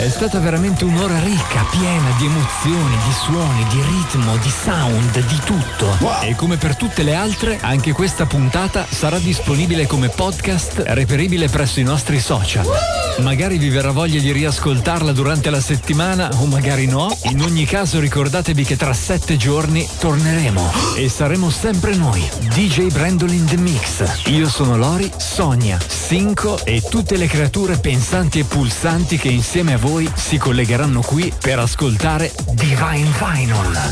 È stata veramente un'ora ricca, piena di emozioni, di suoni, di ritmo, di sound, di tutto. Wow. E come per tutte le altre, anche questa puntata sarà disponibile come podcast, reperibile presso i nostri social. Magari vi verrà voglia di riascoltarla durante la settimana o magari no. In ogni caso ricordatevi che tra 7 giorni torneremo e saremo sempre noi, DJ Brandol in the Mix. Io sono Lori, Sonia, Sinco e tutte le creature pensanti e pulsanti che insieme a voi si collegheranno qui per ascoltare Divine Vinyl.